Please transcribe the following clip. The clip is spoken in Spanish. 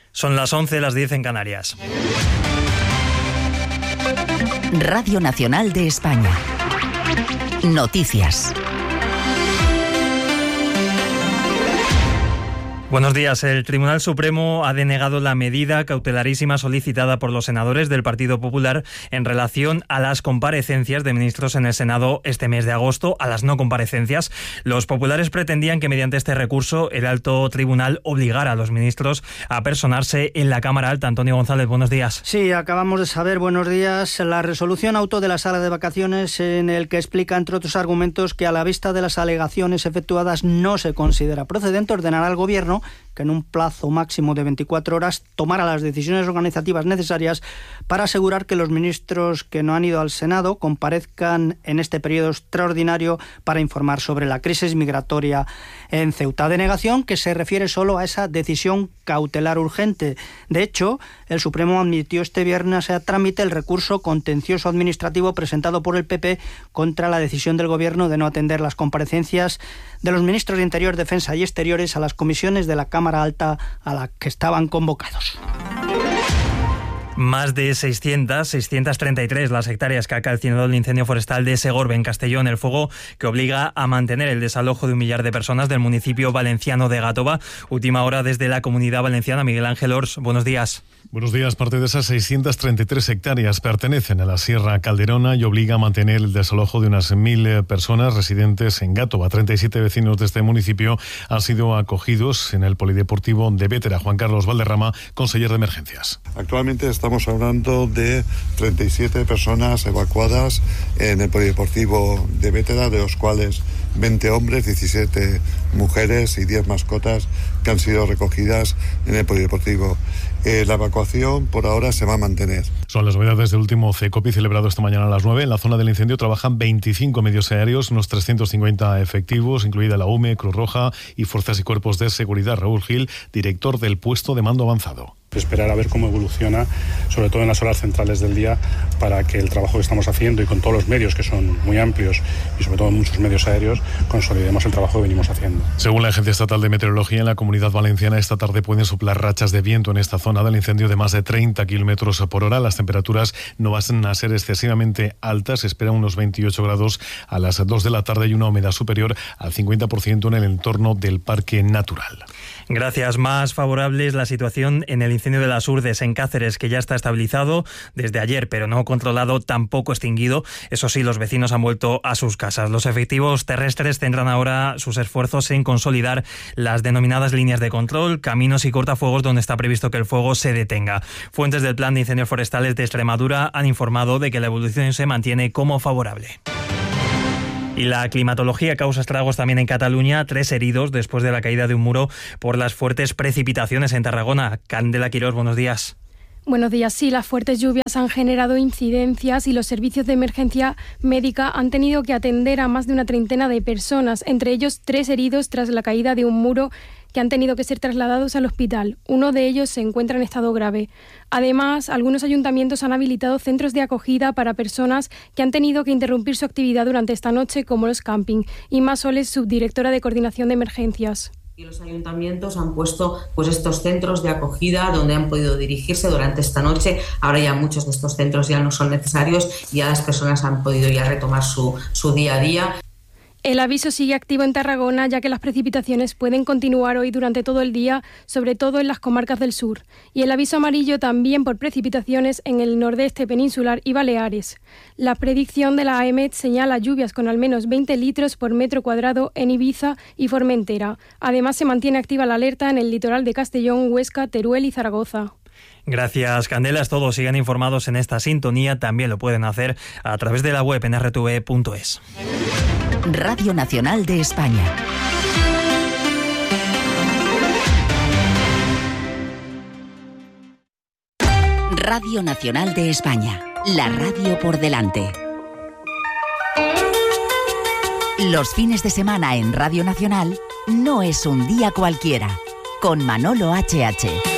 Son las 11, las 10 en Canarias. Radio Nacional de España. Noticias. Buenos días. El Tribunal Supremo ha denegado la medida cautelarísima solicitada por los senadores del Partido Popular en relación a las comparecencias de ministros en el Senado este mes de agosto, a las no comparecencias. Los populares pretendían que mediante este recurso el alto tribunal obligara a los ministros a personarse en la Cámara Alta. Antonio González, buenos días. Sí, acabamos de saber, buenos días, la resolución auto de la Sala de Vacaciones en el que explica, entre otros argumentos, que a la vista de las alegaciones efectuadas no se considera procedente ordenar al Gobierno que en un plazo máximo de 24 horas tomara las decisiones organizativas necesarias para asegurar que los ministros que no han ido al Senado comparezcan en este periodo extraordinario para informar sobre la crisis migratoria en Ceuta. Denegación que se refiere solo a esa decisión cautelar urgente. De hecho, el Supremo admitió este viernes a trámite el recurso contencioso administrativo presentado por el PP contra la decisión del Gobierno de no atender las comparecencias de los ministros de Interior, Defensa y Exteriores a las comisiones de la Cámara Alta a la que estaban convocados. Más de 633 las hectáreas que ha calcinado el incendio forestal de Segorbe, en Castellón, el fuego que obliga a mantener el desalojo de 1 millar de personas del municipio valenciano de Gàtova. Última hora desde la Comunidad Valenciana. Miguel Ángel Ors, buenos días. Buenos días. Parte de esas 633 hectáreas pertenecen a la Sierra Calderona y obliga a mantener el desalojo de unas 1.000 personas residentes en Gàtova. 37 vecinos de este municipio han sido acogidos en el polideportivo de Bétera. Juan Carlos Valderrama, conseller de emergencias. Actualmente estamos hablando de 37 personas evacuadas en el polideportivo de Bétera, de los cuales 20 hombres, 17 mujeres y 10 mascotas que han sido recogidas en el polideportivo. La evacuación por ahora se va a mantener. Son las novedades del último CECOPI celebrado esta mañana a las 9. En la zona del incendio trabajan 25 medios aéreos, unos 350 efectivos, incluida la UME, Cruz Roja y Fuerzas y Cuerpos de Seguridad. Raúl Gil, director del puesto de mando avanzado. Esperar a ver cómo evoluciona, sobre todo en las horas centrales del día, para que el trabajo que estamos haciendo y con todos los medios, que son muy amplios, y sobre todo muchos medios aéreos, consolidemos el trabajo que venimos haciendo. Según la Agencia Estatal de Meteorología, en la Comunidad Valenciana esta tarde pueden soplar rachas de viento en esta zona del incendio de más de 30 kilómetros por hora. Las temperaturas no van a ser excesivamente altas. Se esperan unos 28 grados a las 2 de la tarde y una humedad superior al 50% en el entorno del Parque Natural. Gracias. Más favorable es la situación en el incendio de las Urdes, en Cáceres, que ya está estabilizado desde ayer, pero no controlado, tampoco extinguido. Eso sí, los vecinos han vuelto a sus casas. Los efectivos terrestres centran ahora sus esfuerzos en consolidar las denominadas líneas de control, caminos y cortafuegos donde está previsto que el fuego se detenga. Fuentes del Plan de Incendios Forestales de Extremadura han informado de que la evolución se mantiene como favorable. Y la climatología causa estragos también en Cataluña. 3 heridos después de la caída de un muro por las fuertes precipitaciones en Tarragona. Candela Quirós, buenos días. Buenos días. Sí, las fuertes lluvias han generado incidencias y los servicios de emergencia médica han tenido que atender a más de una treintena de personas, entre ellos 3 heridos tras la caída de un muro que han tenido que ser trasladados al hospital. Uno de ellos se encuentra en estado grave. Además, algunos ayuntamientos han habilitado centros de acogida para personas que han tenido que interrumpir su actividad durante esta noche, como los camping. Inma Soles, subdirectora de Coordinación de Emergencias. Y los ayuntamientos han puesto estos centros de acogida donde han podido dirigirse durante esta noche. Ahora ya muchos de estos centros ya no son necesarios y ya las personas han podido ya retomar su día a día. El aviso sigue activo en Tarragona, ya que las precipitaciones pueden continuar hoy durante todo el día, sobre todo en las comarcas del sur. Y el aviso amarillo también por precipitaciones en el nordeste peninsular y Baleares. La predicción de la AEMET señala lluvias con al menos 20 litros por metro cuadrado en Ibiza y Formentera. Además, se mantiene activa la alerta en el litoral de Castellón, Huesca, Teruel y Zaragoza. Gracias, Candela. Todos sigan informados en esta sintonía. También lo pueden hacer a través de la web en rtv.es. Radio Nacional de España. Radio Nacional de España. La radio por delante. Los fines de semana en Radio Nacional no es un día cualquiera. Con Manolo HH.